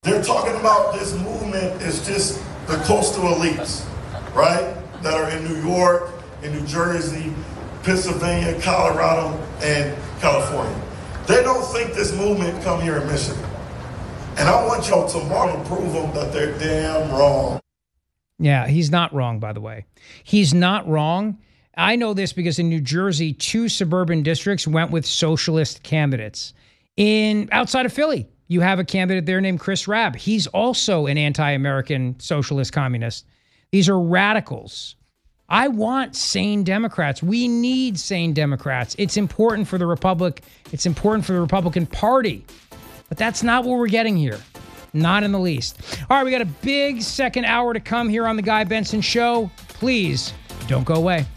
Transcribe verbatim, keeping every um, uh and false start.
They're talking about this movement is just the coastal elites, right? That are in New York, in New Jersey, Pennsylvania, Colorado, and California. They don't think this movement come here in Michigan. And I want y'all tomorrow to prove them that they're damn wrong. Yeah, he's not wrong, by the way. He's not wrong. I know this because in New Jersey, two suburban districts went with socialist candidates. In outside of Philly, you have a candidate there named Chris Rabb. He's also an anti-American socialist communist. These are radicals. I want sane Democrats. We need sane Democrats. It's important for the Republic. It's important for the Republican Party. But that's not what we're getting here. Not in the least. All right, we got a big second hour to come here on The Guy Benson Show. Please don't go away.